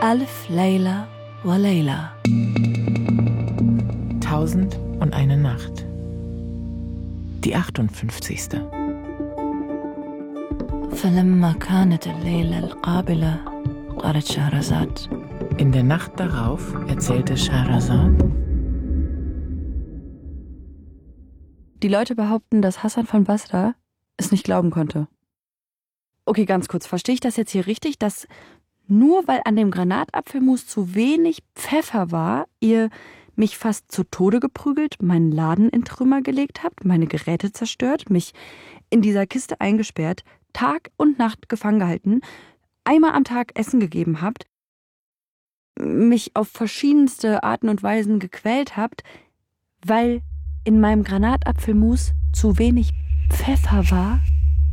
Alf Layla wa Layla. 1001 Nacht. Die 58. فلما كانت الليلة القابلة قالت شهرزاد. In der Nacht darauf erzählte Scheherazad. Die Leute behaupten, dass Hasan von Basra es nicht glauben konnte. Okay, ganz kurz, verstehe ich das jetzt hier richtig, dass nur weil an dem Granatapfelmus zu wenig Pfeffer war, ihr mich fast zu Tode geprügelt, meinen Laden in Trümmer gelegt habt, meine Geräte zerstört, mich in dieser Kiste eingesperrt, Tag und Nacht gefangen gehalten, einmal am Tag Essen gegeben habt, mich auf verschiedenste Arten und Weisen gequält habt, weil in meinem Granatapfelmus zu wenig Pfeffer war?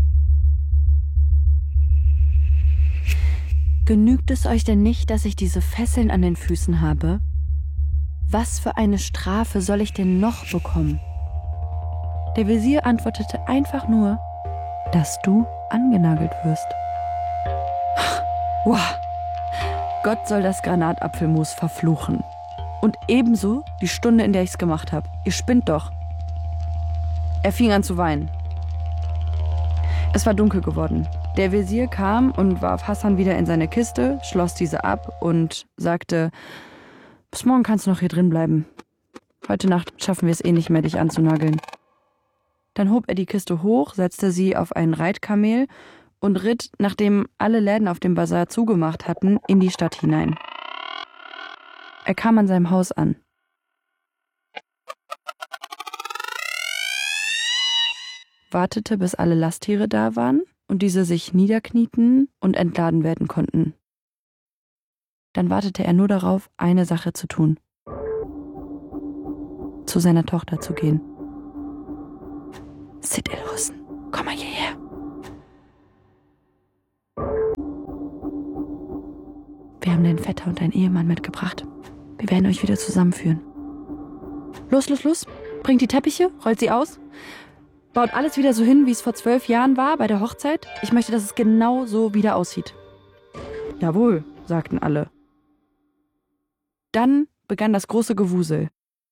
Genügt es euch denn nicht, dass ich diese Fesseln an den Füßen habe? Was für eine Strafe soll ich denn noch bekommen? Der Wesir antwortete einfach nur, dass du angenagelt wirst. Wow. Gott soll das Granatapfelmus verfluchen. Und ebenso die Stunde, in der ich's gemacht habe. Ihr spinnt doch. Er fing an zu weinen. Es war dunkel geworden. Der Wesir kam und warf Hasan wieder in seine Kiste, schloss diese ab und sagte, bis morgen kannst du noch hier drin bleiben. Heute Nacht schaffen wir es eh nicht mehr, dich anzunageln. Dann hob er die Kiste hoch, setzte sie auf ein Reitkamel und ritt, nachdem alle Läden auf dem Basar zugemacht hatten, in die Stadt hinein. Er kam an seinem Haus an. Wartete, bis alle Lasttiere da waren und diese sich niederknieten und entladen werden konnten. Dann wartete er nur darauf, eine Sache zu tun. Zu seiner Tochter zu gehen. Sitt el-Husn, komm mal hierher. Wir haben deinen Vetter und deinen Ehemann mitgebracht. Wir werden euch wieder zusammenführen. Los, los, los. Bringt die Teppiche, rollt sie aus. Baut alles wieder so hin, wie es vor 12 Jahren war bei der Hochzeit. Ich möchte, dass es genau so wieder aussieht. Jawohl, sagten alle. Dann begann das große Gewusel.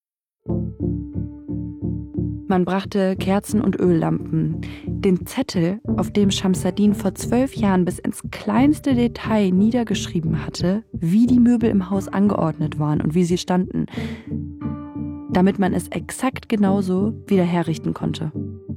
Man brachte Kerzen und Öllampen. Den Zettel, auf dem Schamseddin vor 12 Jahren bis ins kleinste Detail niedergeschrieben hatte, wie die Möbel im Haus angeordnet waren und wie sie standen, damit man es exakt genauso wieder herrichten konnte.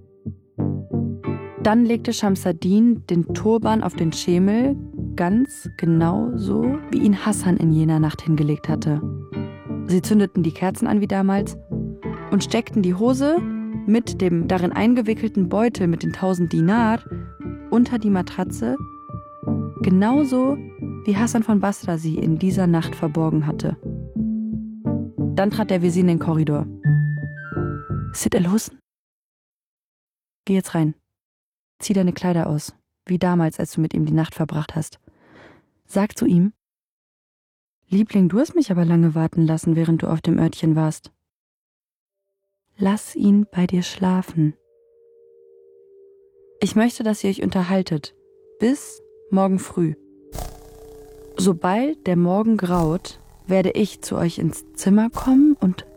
Dann legte Schamseddin den Turban auf den Schemel, ganz genau so, wie ihn Hasan in jener Nacht hingelegt hatte. Sie zündeten die Kerzen an wie damals und steckten die Hose mit dem darin eingewickelten Beutel mit den 1000 Dinar unter die Matratze, genauso wie Hasan von Basra sie in dieser Nacht verborgen hatte. Dann trat der Wesir in den Korridor. Sitt el-Husn, geh jetzt rein. Zieh deine Kleider aus, wie damals, als du mit ihm die Nacht verbracht hast. Sag zu ihm, Liebling, du hast mich aber lange warten lassen, während du auf dem Örtchen warst. Lass ihn bei dir schlafen. Ich möchte, dass ihr euch unterhaltet, bis morgen früh. Sobald der Morgen graut, werde ich zu euch ins Zimmer kommen und